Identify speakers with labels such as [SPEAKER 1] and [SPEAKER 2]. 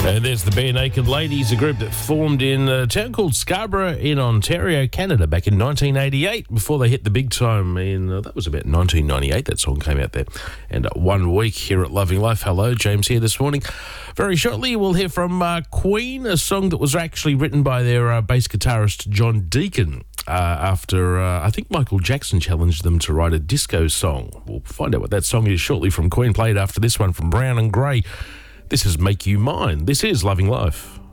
[SPEAKER 1] And there's the Bare Naked Ladies, a group that formed in a town called Scarborough in Ontario, Canada, back in 1988, before they hit the big time in, that was about 1998, that song came out there. And 1 week here at Loving Life. Hello, James here this morning. Very shortly, we'll hear from Queen, a song that was actually written by their bass guitarist, John Deacon, after, I think Michael Jackson challenged them to write a disco song. We'll find out what that song is shortly from Queen, played after this one from Brown and Gray. This is Make You Mine. This is Loving Life.